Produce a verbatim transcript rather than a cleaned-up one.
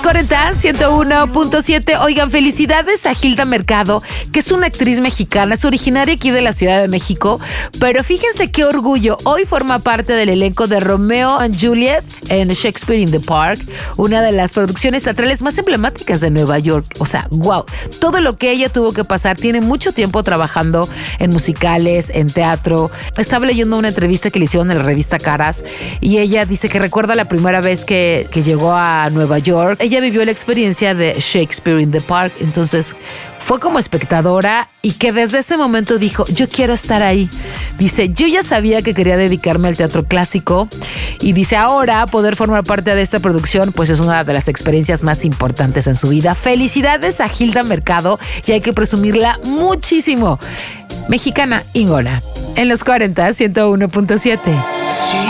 cuarenta, ciento uno punto siete. Oigan, felicidades a Hilda Mercado, que es una actriz mexicana, es originaria aquí de la Ciudad de México, pero fíjense qué orgullo. Hoy forma parte del elenco de Romeo and Juliet en Shakespeare in the Park, una de las producciones teatrales más emblemáticas de Nueva York. O sea, wow, todo lo que ella tuvo que pasar. Tiene mucho tiempo trabajando en musicales, en teatro. Estaba leyendo una entrevista que le hicieron en la revista Caras y ella dice que recuerda la primera vez que, que llegó a Nueva York. Ella vivió la experiencia de Shakespeare in the Park, entonces fue como espectadora y que desde ese momento dijo, yo quiero estar ahí. Dice, yo ya sabía que quería dedicarme al teatro clásico y dice, ahora poder formar parte de esta producción pues es una de las experiencias más importantes en su vida. Felicidades a Hilda Mercado y hay que presumirla muchísimo. Mexicana ingona. En los cuarenta, ciento uno punto siete.